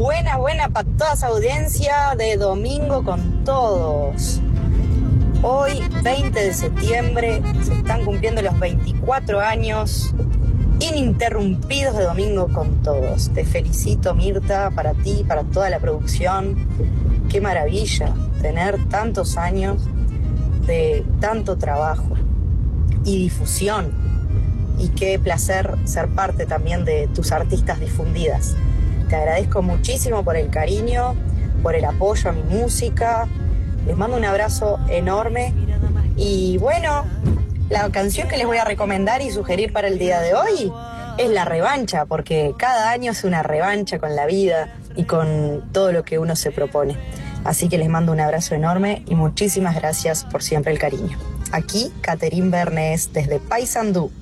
Buena para toda esa audiencia de Domingo con Todos. Hoy, 20 de septiembre, se están cumpliendo los 24 años ininterrumpidos de Domingo con Todos. Te felicito, Mirta, para ti, para toda la producción. Qué maravilla tener tantos años de tanto trabajo y difusión. Y qué placer ser parte también de tus artistas difundidas. Te agradezco muchísimo por el cariño, por el apoyo a mi música. Les mando un abrazo enorme. Y bueno, la canción que les voy a recomendar y sugerir para el día de hoy es La Revancha, porque cada año es una revancha con la vida y con todo lo que uno se propone. Así que les mando un abrazo enorme y muchísimas gracias por siempre el cariño. Aquí, Caterine Bernes, desde Paysandú.